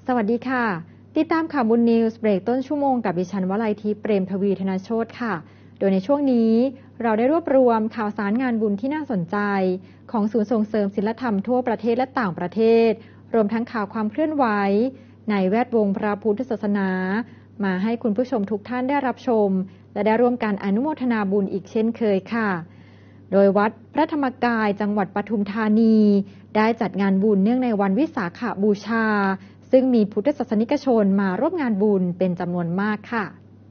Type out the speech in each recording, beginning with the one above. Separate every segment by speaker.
Speaker 1: สวัสดีค่ะติดตามข่าวบุญนิวส์เบรกต้นชั่วโมงกับดิฉันวลัยทิพย์เปรมทวีธนโชติค่ะโดยในช่วงนี้เราได้รวบรวมข่าวสารงานบุญที่น่าสนใจของศูนย์ส่งเสริมศีลธรรมทั่วประเทศและต่างประเทศรวมทั้งข่าวความเคลื่อนไหวในแวดวงพระพุทธศาสนามาให้คุณผู้ชมทุกท่านได้รับชมและได้ร่วมกันอนุโมทนาบุญอีกเช่นเคยค่ะโดยวัดพระธรรมกายจังหวัดปทุมธานีได้จัดงานบุญเนื่องในวันวิสาขบูชาซึ่งมีพุทธศาสนิกชนมาร่วมงานบุญเป็นจำนวนมากค่ะ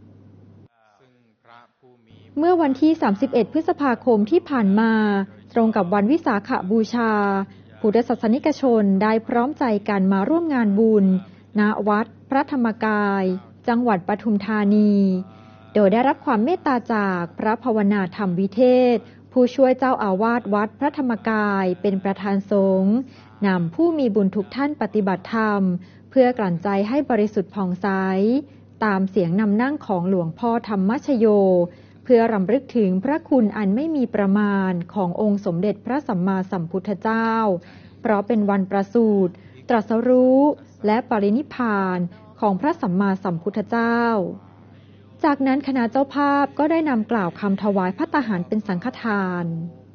Speaker 1: เมื่อวันที่ 31 พฤษภาคมที่ผ่านมาตรงกับวันวิสาขบูชาพุทธศาสนิกชนได้พร้อมใจกันมาร่วมงานบุญณวัดพระธรรมกายจังหวัดปทุมธานีโดยได้รับความเมตตาจากพระภาวนาธรรมวิเทศผู้ช่วยเจ้าอาวาสวัดพระธรรมกายเป็นประธานสงฆ์นำผู้มีบุญทุกท่านปฏิบัติธรรมเพื่อกลั่นใจให้บริสุทธิ์ผ่องใสตามเสียงนำนั่งของหลวงพ่อธรรมชโยเพื่อรำลึกถึงพระคุณอันไม่มีประมาณขององค์สมเด็จพระสัมมาสัมพุทธเจ้าเพราะเป็นวันประสูติตรัสรู้และปรินิพพานของพระสัมมาสัมพุทธเจ้าจากนั้นคณะเจ้าภาพก็ได้นำกล่าวคำถวายภัตตาหารเป็นสังฆทาน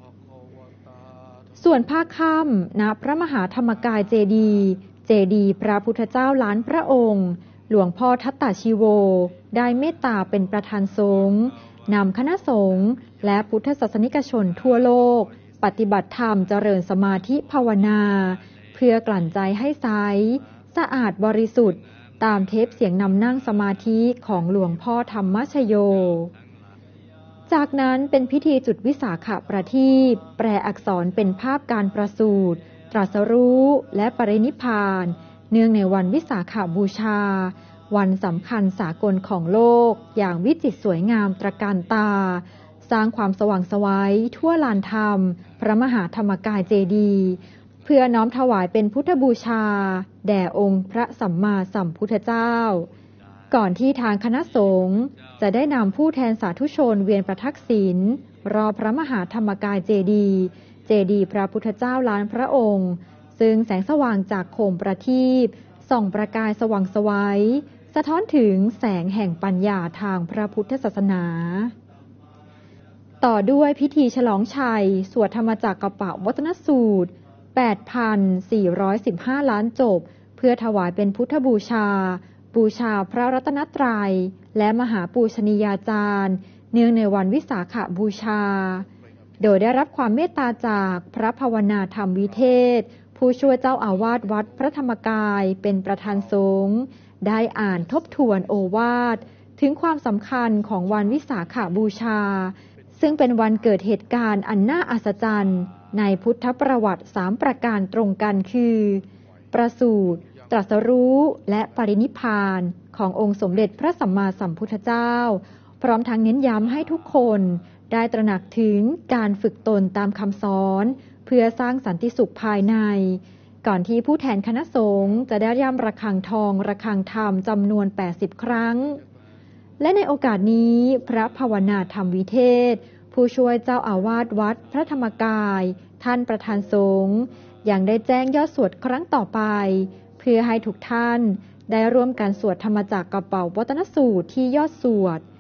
Speaker 1: ส่วนภาคค่ำณพระมหาธรรมกายเจดีย์พระพุทธเจ้าล้านพระองค์หลวงพ่อทัตตาชีโวได้เมตตาเป็นประธานสงฆ์นำคณะสงฆ์และพุทธศาสนิกชนทั่วโลกปฏิบัติธรรมเจริญสมาธิภาวนาเพื่อกลั่นใจให้ใสสะอาดบริสุทธิ์ตามเทปเสียงนำนั่งสมาธิของหลวงพ่อธรรมชโยจากนั้นเป็นพิธีจุดวิสาขประทีปแปลอักษรเป็นภาพการประสูติตรัสรู้และปรินิพพานเนื่องในวันวิสาขบูชาวันสำคัญสากลของโลกอย่างวิจิตรสวยงามตระการตาสร้างความสว่างไสวทั่วลานธรรมพระมหาธรรมกายเจดีย์เพื่อน้อมถวายเป็นพุทธบูชาแด่องค์พระสัมมาสัมพุทธเจ้าก่อนที่ทางคณะสงฆ์จะได้นำผู้แทนสาธุชนเวียนประทักษิณรอพระมหาธรรมกายเจดีย์พระพุทธเจ้าล้านพระองค์ซึ่งแสงสว่างจากโคมประทีปส่องประกายสว่างไสวสะท้อนถึงแสงแห่งปัญญาทางพระพุทธศาสนาต่อด้วยพิธีฉลองชัยสวดธรรมจักรปวัตนสูตร 8,415 ล้านจบเพื่อถวายเป็นพุทธบูชาพระรัตนตรัยและมหาปูชนียาจารย์เนื่องในวันวิสาขบูชาโดยได้รับความเมตตาจากพระภาวนาธรรมวิเทศผู้ช่วยเจ้าอาวาสวัดพระธรรมกายเป็นประธานสงฆ์ได้อ่านทบทวนโอวาทถึงความสำคัญของวันวิสาขบูชาซึ่งเป็นวันเกิดเหตุการณ์อันน่าอัศจรรย์ในพุทธประวัติ3ประการตรงกันคือประสูติตรัสรู้และปรินิพพานขององค์สมเด็จพระสัมมาสัมพุทธเจ้าพร้อมทั้งเน้นย้ำให้ทุกคนได้ตระหนักถึงการฝึกตนตามคำสอนเพื่อสร้างสันติสุขภายในก่อนที่ผู้แทนคณะสงฆ์จะได้ย่ำระฆังทองระฆังธรรมจำนวน80ครั้งและในโอกาสนี้พระภาวนาธรรมวิเทศผู้ช่วยเจ้าอาวาสวัดพระธรรมกายท่านประธานสงฆ์ยังได้แจ้งยอดสวดครั้งต่อไปเพื่อให้ทุกท่านได้ร่วมกันสวดธรรมจักรวัตนสูตรที่ยอดสวด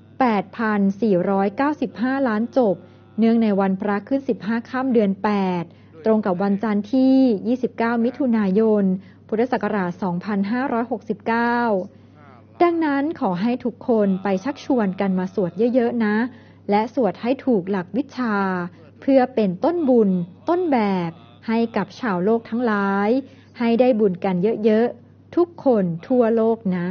Speaker 1: 8,495 ล้านจบเนื่องในวันพระขึ้น15ค่ำเดือน8ตรงกับวันจันทร์ที่29มิถุนายนพุทธศักราช2569ดังนั้นขอให้ทุกคนไปชักชวนกันมาสวดเยอะๆนะและสวดให้ถูกหลักวิชาเพื่อเป็นต้นบุญต้นแบบให้กับชาวโลกทั้งหลายให้ได้บุญกันเยอะๆทุกคนทั่วโลกนะ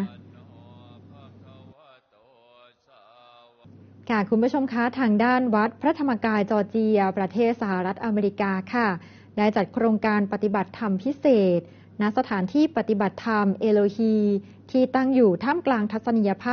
Speaker 1: ค่ะคุณผู้ชมคะทางด้านวัดพระธรรมกายจอร์เจียประเทศสหรัฐอเมริกาค่ะได้จัดโครงการปฏิบัติธรรมพิเศษณสถานที่ปฏิบัติธรรมเอโลฮีที่ตั้งอยู่ท่ามกลางทัศนียภาพ